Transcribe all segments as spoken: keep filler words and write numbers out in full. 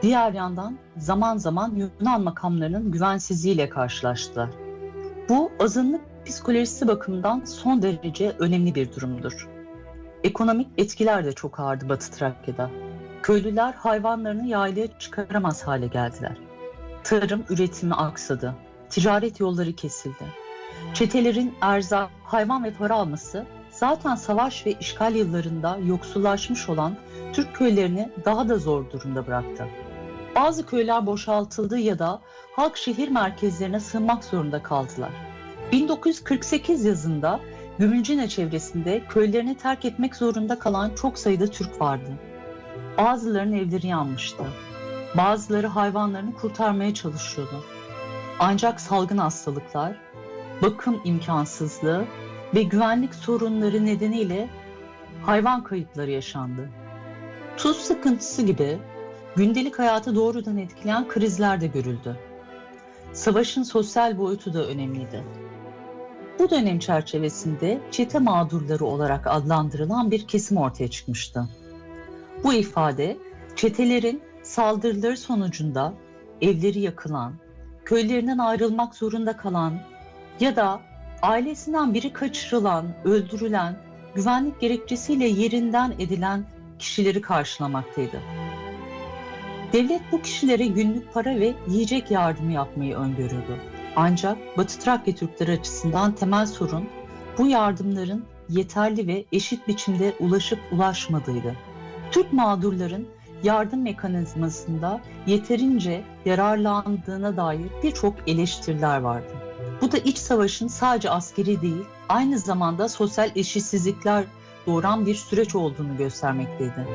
Diğer yandan zaman zaman Yunan makamlarının güvensizliğiyle karşılaştılar. Bu azınlık psikolojisi bakımından son derece önemli bir durumdur. Ekonomik etkiler de çok ağırdı Batı Trakya'da. Köylüler hayvanlarını yaylaya çıkaramaz hale geldiler. Tarım üretimi aksadı. Ticaret yolları kesildi. Çetelerin erzak, hayvan ve para alması zaten savaş ve işgal yıllarında yoksullaşmış olan Türk köylerini daha da zor durumda bıraktı. Bazı köyler boşaltıldı ya da halk şehir merkezlerine sığınmak zorunda kaldılar. bin dokuz yüz kırk sekiz yazında Gümülcine çevresinde köylerini terk etmek zorunda kalan çok sayıda Türk vardı. Bazılarının evleri yanmıştı. Bazıları hayvanlarını kurtarmaya çalışıyordu. Ancak salgın hastalıklar, bakım imkansızlığı ve güvenlik sorunları nedeniyle hayvan kayıpları yaşandı. Tuz sıkıntısı gibi gündelik hayatı doğrudan etkileyen krizler de görüldü. Savaşın sosyal boyutu da önemliydi. Bu dönem çerçevesinde çete mağdurları olarak adlandırılan bir kesim ortaya çıkmıştı. Bu ifade, çetelerin saldırıları sonucunda evleri yakılan, köylerinden ayrılmak zorunda kalan ya da ailesinden biri kaçırılan, öldürülen, güvenlik gerekçesiyle yerinden edilen kişileri karşılamaktaydı. Devlet bu kişilere günlük para ve yiyecek yardımı yapmayı öngörüyordu. Ancak Batı Trakya Türkleri açısından temel sorun bu yardımların yeterli ve eşit biçimde ulaşıp ulaşmadığıydı. Türk mağdurların yardım mekanizmasında yeterince yararlandığına dair birçok eleştiriler vardı. Bu da iç savaşın sadece askeri değil, aynı zamanda sosyal eşitsizlikler doğuran bir süreç olduğunu göstermekteydi.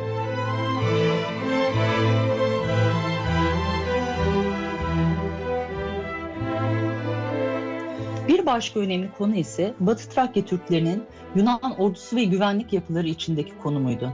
Bir başka önemli konu ise Batı Trakya Türklerinin Yunan ordusu ve güvenlik yapıları içindeki konumuydu.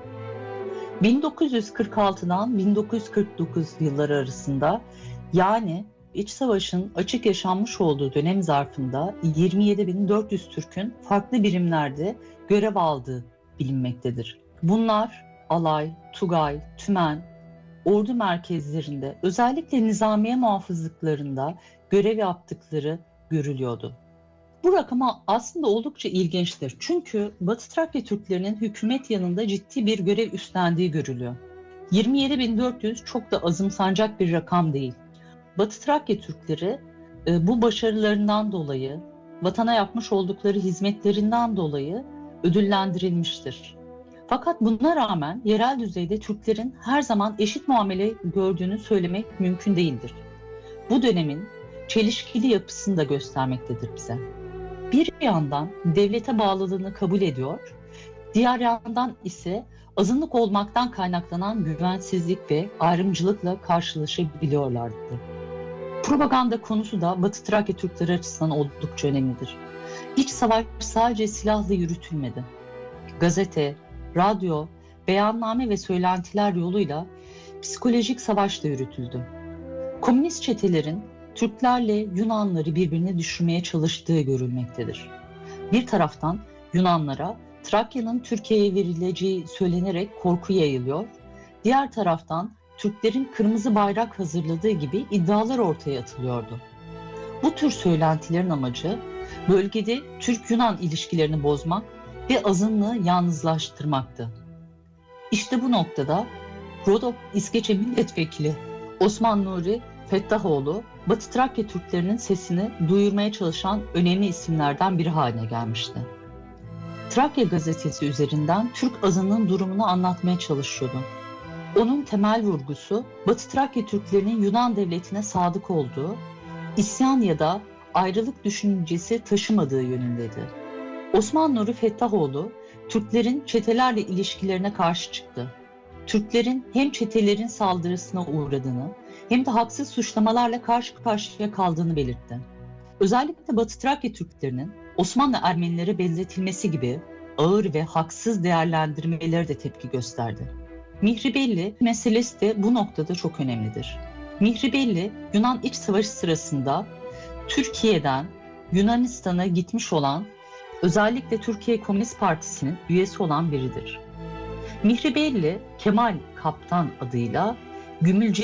bin dokuz yüz kırk altıdan bin dokuz yüz kırk dokuz yılları arasında, yani İç Savaş'ın açık yaşanmış olduğu dönem zarfında yirmi yedi bin dört yüz Türk'ün farklı birimlerde görev aldığı bilinmektedir. Bunlar alay, tugay, tümen, ordu merkezlerinde, özellikle nizamiye muhafızlıklarında görev yaptıkları görülüyordu. Bu rakam aslında oldukça ilginçtir. Çünkü Batı Trakya Türklerinin hükümet yanında ciddi bir görev üstlendiği görülüyor. yirmi yedi bin dört yüz çok da azımsanacak bir rakam değil. Batı Trakya Türkleri bu başarılarından dolayı, vatana yapmış oldukları hizmetlerinden dolayı ödüllendirilmiştir. Fakat buna rağmen yerel düzeyde Türklerin her zaman eşit muamele gördüğünü söylemek mümkün değildir. Bu dönemin çelişkili yapısını da göstermektedir bize. Bir yandan devlete bağlılığını kabul ediyor, diğer yandan ise azınlık olmaktan kaynaklanan güvensizlik ve ayrımcılıkla karşılaşabiliyorlardı. Propaganda konusu da Batı Trakya Türkleri açısından oldukça önemlidir. İç savaş sadece silahla yürütülmedi. Gazete, radyo, beyanname ve söylentiler yoluyla psikolojik savaş da yürütüldü. Komünist çetelerin Türklerle Yunanları birbirine düşürmeye çalıştığı görülmektedir. Bir taraftan Yunanlara Trakya'nın Türkiye'ye verileceği söylenerek korku yayılıyor, diğer taraftan Türklerin kırmızı bayrak hazırladığı gibi iddialar ortaya atılıyordu. Bu tür söylentilerin amacı bölgede Türk-Yunan ilişkilerini bozmak ve azınlığı yalnızlaştırmaktı. İşte bu noktada Rodop İskeçe Milletvekili Osman Nuri Fettahoğlu, Batı Trakya Türklerinin sesini duyurmaya çalışan önemli isimlerden biri haline gelmişti. Trakya gazetesi üzerinden Türk azınlığın durumunu anlatmaya çalışıyordu. Onun temel vurgusu Batı Trakya Türklerinin Yunan devletine sadık olduğu, isyan ya da ayrılık düşüncesi taşımadığı yönündeydi. Osman Nuri Fettahoğlu, Türklerin çetelerle ilişkilerine karşı çıktı. Türklerin hem çetelerin saldırısına uğradığını hem de haksız suçlamalarla karşı karşıya kaldığını belirtti. Özellikle Batı Trakya Türklerinin Osmanlı Ermenilere benzetilmesi gibi ağır ve haksız değerlendirmeleri de tepki gösterdi. Mihribelli meselesi de bu noktada çok önemlidir. Mihribelli, Yunan İç Savaşı sırasında Türkiye'den Yunanistan'a gitmiş olan, özellikle Türkiye Komünist Partisi'nin üyesi olan biridir. Mihribelli, Kemal Kaptan adıyla Gümülcine